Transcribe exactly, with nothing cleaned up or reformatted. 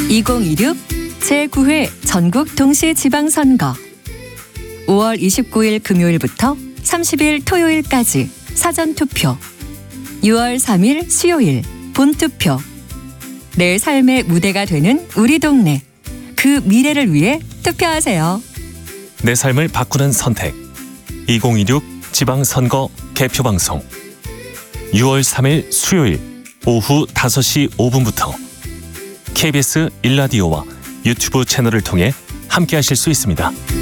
이천이십육 제구 회 전국 동시지방선거 오월 이십구일 금요일부터 삼십일 토요일까지 사전투표, 유월 삼일 수요일 본투표. 내 삶의 무대가 되는 우리 동네, 그 미래를 위해 투표하세요. 내 삶을 바꾸는 선택. 이천이십육 지방선거 개표방송. 유월 삼일 수요일 오후 다섯시 오분부터 케이비에스 일 라디오와 유튜브 채널을 통해 함께하실 수 있습니다.